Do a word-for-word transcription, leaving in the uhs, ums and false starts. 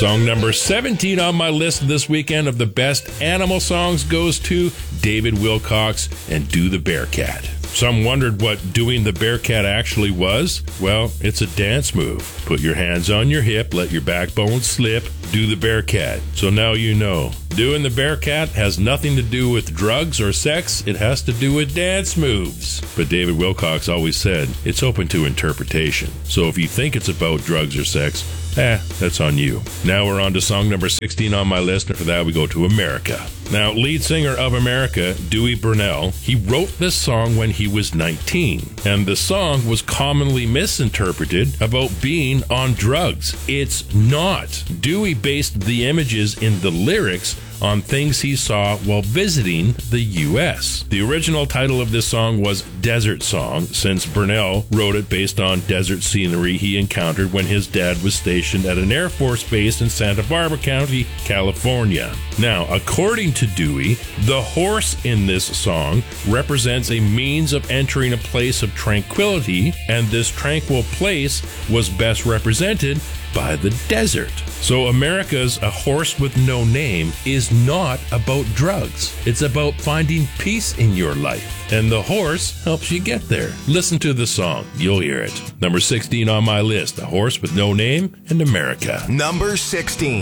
Song number seventeen on my list this weekend of the best animal songs goes to David Wilcox and Do the Bearcat. Some wondered what doing the Bearcat actually was. Well, it's a dance move. Put your hands on your hip, let your backbone slip, do the Bearcat. So now you know. Doing the Bearcat has nothing to do with drugs or sex. It has to do with dance moves. But David Wilcox always said, it's open to interpretation. So if you think it's about drugs or sex, eh, that's on you. Now we're on to song number sixteen on my list, and for that we go to America. Now, lead singer of America, Dewey Burnell, he wrote this song when he was nineteen, and the song was commonly misinterpreted about being on drugs. It's not. Dewey based the images in the lyrics on things he saw while visiting the U S. The original title of this song was Desert Song, since Burnell wrote it based on desert scenery he encountered when his dad was stationed at an Air Force base in Santa Barbara County, California. Now, according to Dewey, the horse in this song represents a means of entering a place of tranquility, and this tranquil place was best represented by the desert. So America's A Horse with No Name is not about drugs. It's about finding peace in your life. And the horse helps you get there. Listen to the song. You'll hear it. Number sixteen on my list, A Horse with No Name and America. Number sixteen.